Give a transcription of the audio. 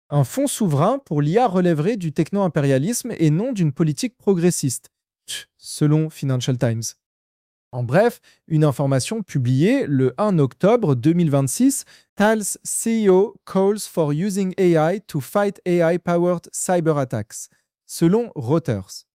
Un fonds souverain pour l'IA relèverait du techno-impérialisme et non d'une politique progressiste, selon Financial Times. En bref, une information publiée le 1 octobre 2026, Thales CEO calls for using AI to fight AI-powered cyber attacks, selon Reuters.